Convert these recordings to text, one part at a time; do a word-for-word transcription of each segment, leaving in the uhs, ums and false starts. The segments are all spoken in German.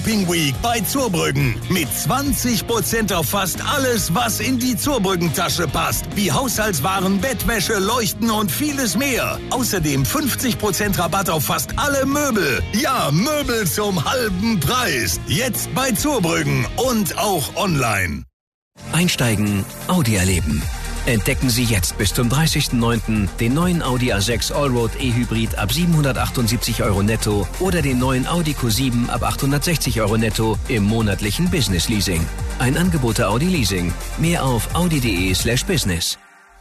Shopping Week bei Zurbrüggen. Mit zwanzig Prozent auf fast alles, was in die Zurbrüggen-Tasche passt. Wie Haushaltswaren, Bettwäsche, Leuchten und vieles mehr. Außerdem fünfzig Prozent Rabatt auf fast alle Möbel. Ja, Möbel zum halben Preis. Jetzt bei Zurbrüggen und auch online. Einsteigen, Audi erleben. Entdecken Sie jetzt bis zum dreißigsten neunten den neuen Audi A sechs Allroad E-Hybrid ab siebenhundertachtundsiebzig Euro netto oder den neuen Audi Q sieben ab achthundertsechzig Euro netto im monatlichen Business Leasing. Ein Angebot der Audi Leasing. Mehr auf audi.de slash business.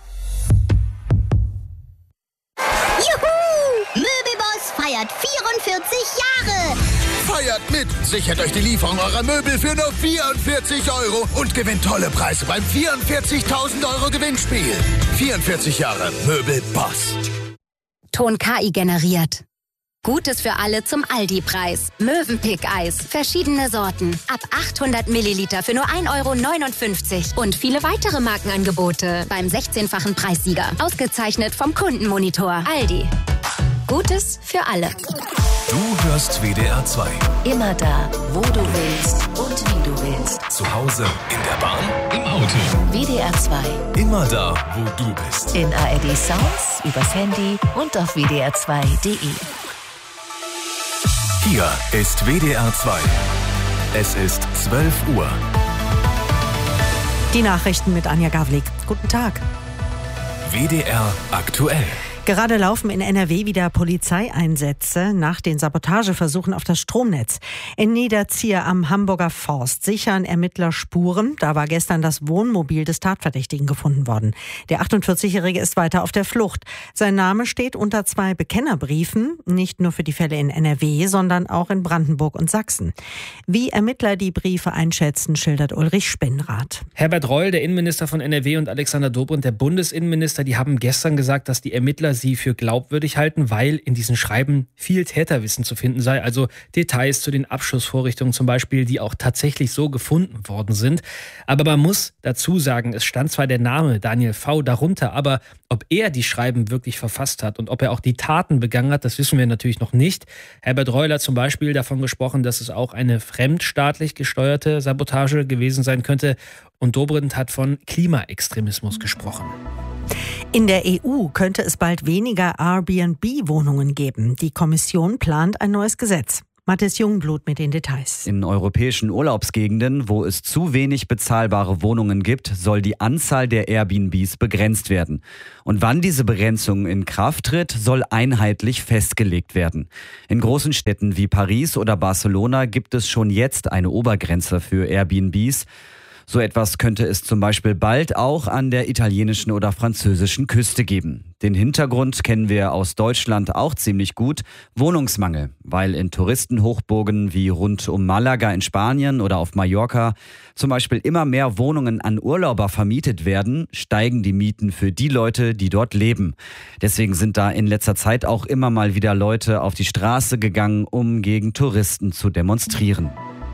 Juhu! Möbelboss feiert vierundvierzig Jahre! Feiert mit! Sichert euch die Lieferung eurer Möbel für nur vierundvierzig Euro und gewinnt tolle Preise beim vierundvierzigtausend Euro Gewinnspiel. vierundvierzig Jahre Möbelboss. Ton K I generiert. Gutes für alle zum Aldi-Preis. Mövenpick-Eis. Verschiedene Sorten. Ab achthundert Milliliter für nur ein Euro neunundfünfzig. Und viele weitere Markenangebote beim sechzehnfachen Preissieger. Ausgezeichnet vom Kundenmonitor. Aldi. Gutes für alle. Du hörst W D R zwei. Immer da, wo du willst und wie du willst. Zu Hause, in der Bahn, im Auto. W D R zwei. Immer da, wo du bist. In A R D Sounds, übers Handy und auf w d r zwei punkt d e. Hier ist W D R zwei. Es ist zwölf Uhr. Die Nachrichten mit Anja Gavlik. Guten Tag. W D R aktuell. Gerade laufen in N R W wieder Polizeieinsätze nach den Sabotageversuchen auf das Stromnetz. In Niederzier am Hamburger Forst sichern Ermittler Spuren. Da war gestern das Wohnmobil des Tatverdächtigen gefunden worden. Der achtundvierzigjährige ist weiter auf der Flucht. Sein Name steht unter zwei Bekennerbriefen, nicht nur für die Fälle in N R W, sondern auch in Brandenburg und Sachsen. Wie Ermittler die Briefe einschätzen, schildert Ulrich Spinnrath. Herbert Reul, der Innenminister von N R W, und Alexander Dobrindt, der Bundesinnenminister, die haben gestern gesagt, dass die Ermittler sie für glaubwürdig halten, weil in diesen Schreiben viel Täterwissen zu finden sei, also Details zu den Abschussvorrichtungen zum Beispiel, die auch tatsächlich so gefunden worden sind. Aber man muss dazu sagen, es stand zwar der Name Daniel V. darunter, aber ob er die Schreiben wirklich verfasst hat und ob er auch die Taten begangen hat, das wissen wir natürlich noch nicht. Herbert Reul hat zum Beispiel davon gesprochen, dass es auch eine fremdstaatlich gesteuerte Sabotage gewesen sein könnte, und Dobrindt hat von Klimaextremismus gesprochen. In der E U könnte es bald weniger Airbnb-Wohnungen geben. Die Kommission plant ein neues Gesetz. Matthias Jungblut mit den Details. In europäischen Urlaubsgegenden, wo es zu wenig bezahlbare Wohnungen gibt, soll die Anzahl der Airbnbs begrenzt werden. Und wann diese Begrenzung in Kraft tritt, soll einheitlich festgelegt werden. In großen Städten wie Paris oder Barcelona gibt es schon jetzt eine Obergrenze für Airbnbs. So etwas könnte es zum Beispiel bald auch an der italienischen oder französischen Küste geben. Den Hintergrund kennen wir aus Deutschland auch ziemlich gut: Wohnungsmangel. Weil in Touristenhochburgen wie rund um Malaga in Spanien oder auf Mallorca zum Beispiel immer mehr Wohnungen an Urlauber vermietet werden, steigen die Mieten für die Leute, die dort leben. Deswegen sind da in letzter Zeit auch immer mal wieder Leute auf die Straße gegangen, um gegen Touristen zu demonstrieren.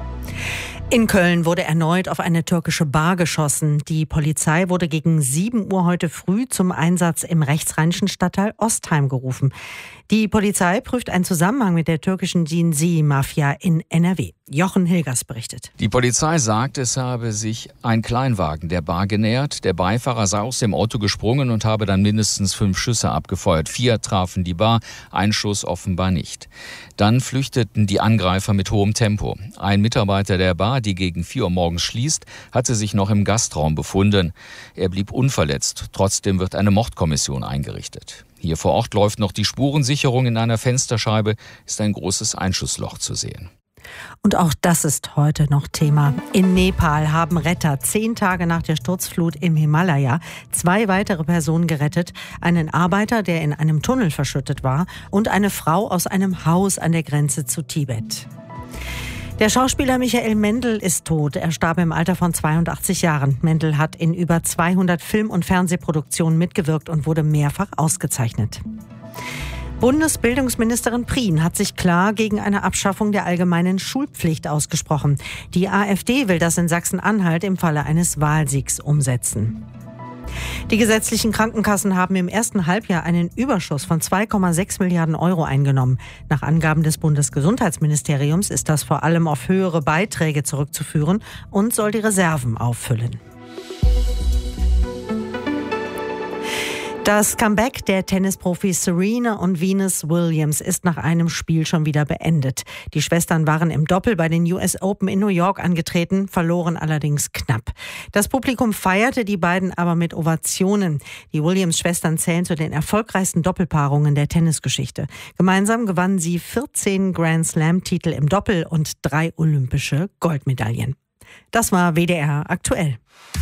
In Köln wurde erneut auf eine türkische Bar geschossen. Die Polizei wurde gegen sieben Uhr heute früh zum Einsatz im rechtsrheinischen Stadtteil Ostheim gerufen. Die Polizei prüft einen Zusammenhang mit der türkischen Cinsi-Mafia in N R W. Jochen Hilgers berichtet. Die Polizei sagt, es habe sich ein Kleinwagen der Bar genähert. Der Beifahrer sei aus dem Auto gesprungen und habe dann mindestens fünf Schüsse abgefeuert. Vier trafen die Bar, ein Schuss offenbar nicht. Dann flüchteten die Angreifer mit hohem Tempo. Ein Mitarbeiter der Bar, die gegen vier Uhr morgens schließt, hatte sich noch im Gastraum befunden. Er blieb unverletzt. Trotzdem wird eine Mordkommission eingerichtet. Hier vor Ort läuft noch die Spurensicherung. In einer Fensterscheibe ist ein großes Einschussloch zu sehen. Und auch das ist heute noch Thema. In Nepal haben Retter zehn Tage nach der Sturzflut im Himalaya zwei weitere Personen gerettet. Einen Arbeiter, der in einem Tunnel verschüttet war, und eine Frau aus einem Haus an der Grenze zu Tibet. Der Schauspieler Michael Mendl ist tot. Er starb im Alter von zweiundachtzig Jahren. Mendl hat in über zweihundert Film- und Fernsehproduktionen mitgewirkt und wurde mehrfach ausgezeichnet. Bundesbildungsministerin Prien hat sich klar gegen eine Abschaffung der allgemeinen Schulpflicht ausgesprochen. Die AfD will das in Sachsen-Anhalt im Falle eines Wahlsiegs umsetzen. Die gesetzlichen Krankenkassen haben im ersten Halbjahr einen Überschuss von zwei Komma sechs Milliarden Euro eingenommen. Nach Angaben des Bundesgesundheitsministeriums ist das vor allem auf höhere Beiträge zurückzuführen und soll die Reserven auffüllen. Das Comeback der Tennisprofis Serena und Venus Williams ist nach einem Spiel schon wieder beendet. Die Schwestern waren im Doppel bei den U S Open in New York angetreten, verloren allerdings knapp. Das Publikum feierte die beiden aber mit Ovationen. Die Williams-Schwestern zählen zu den erfolgreichsten Doppelpaarungen der Tennisgeschichte. Gemeinsam gewannen sie vierzehn Grand-Slam-Titel im Doppel und drei olympische Goldmedaillen. Das war W D R aktuell.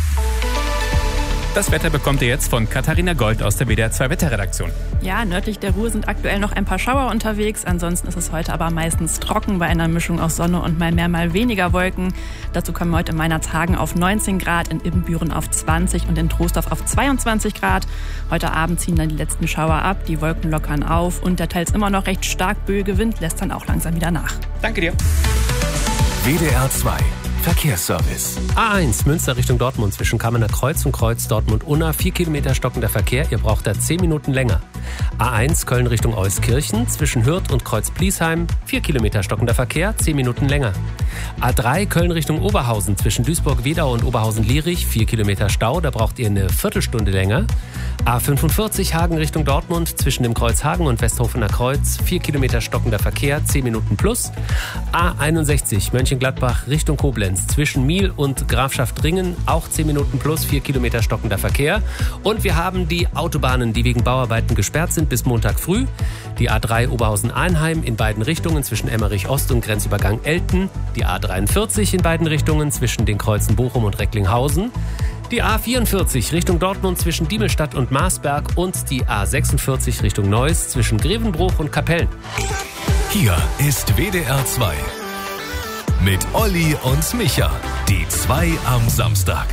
Das Wetter bekommt ihr jetzt von Katharina Gold aus der W D R zwei Wetterredaktion. Ja, nördlich der Ruhr sind aktuell noch ein paar Schauer unterwegs. Ansonsten ist es heute aber meistens trocken bei einer Mischung aus Sonne und mal mehr, mal weniger Wolken. Dazu kommen heute in Meinerzhagen auf neunzehn Grad, in Ibbenbüren auf zwanzig und in Troisdorf auf zweiundzwanzig Grad. Heute Abend ziehen dann die letzten Schauer ab, die Wolken lockern auf und der teils immer noch recht stark böige Wind lässt dann auch langsam wieder nach. Danke dir. W D R zwei Verkehrsservice. A eins Münster Richtung Dortmund zwischen Kamener Kreuz und Kreuz Dortmund-Unna. Vier Kilometer stockender Verkehr. Ihr braucht da zehn Minuten länger. A eins Köln Richtung Euskirchen zwischen Hürth und Kreuz-Pliesheim. Vier Kilometer stockender Verkehr. Zehn Minuten länger. A drei Köln Richtung Oberhausen zwischen Duisburg-Wedau und Oberhausen-Lierich. Vier Kilometer Stau. Da braucht ihr eine Viertelstunde länger. A fünfundvierzig Hagen Richtung Dortmund zwischen dem Kreuz Hagen und Westhofener Kreuz. Vier Kilometer stockender Verkehr. Zehn Minuten plus. A einundsechzig Mönchengladbach Richtung Koblenz zwischen Miel und Grafschaft Ringen, auch zehn Minuten plus, vier Kilometer stockender Verkehr. Und wir haben die Autobahnen, die wegen Bauarbeiten gesperrt sind bis Montag früh. Die A drei Oberhausen-Einheim in beiden Richtungen zwischen Emmerich Ost und Grenzübergang Elten. Die A dreiundvierzig in beiden Richtungen zwischen den Kreuzen Bochum und Recklinghausen. Die A vierundvierzig Richtung Dortmund zwischen Diemelstadt und Marsberg und die A sechsundvierzig Richtung Neuss zwischen Grevenbruch und Kapellen. Hier ist W D R zwei. Mit Olli und Micha. Die zwei am Samstag.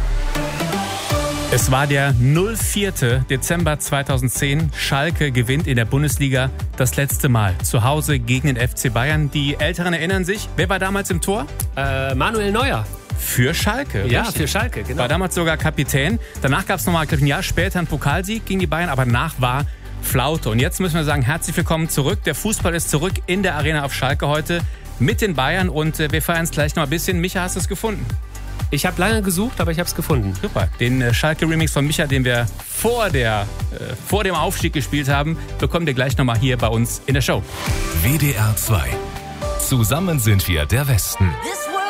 Es war der vierte Dezember zweitausendzehn. Schalke gewinnt in der Bundesliga das letzte Mal. Zu Hause gegen den F C Bayern. Die Älteren erinnern sich. Wer war damals im Tor? Äh, Manuel Neuer. Für Schalke. Ja, richtig. für Schalke, genau. War damals sogar Kapitän. Danach gab es nochmal, glaube ich, ein Jahr später einen Pokalsieg gegen die Bayern. Aber danach war Flaute. Und jetzt müssen wir sagen, herzlich willkommen zurück. Der Fußball ist zurück in der Arena auf Schalke heute. Mit den Bayern und äh, wir feiern es gleich noch ein bisschen. Micha, hast du es gefunden? Ich habe lange gesucht, aber ich habe es gefunden. Super. Den äh, Schalke-Remix von Micha, den wir vor, der, äh, vor dem Aufstieg gespielt haben, bekommt ihr gleich nochmal hier bei uns in der Show. W D R zwei. Zusammen sind wir der Westen. This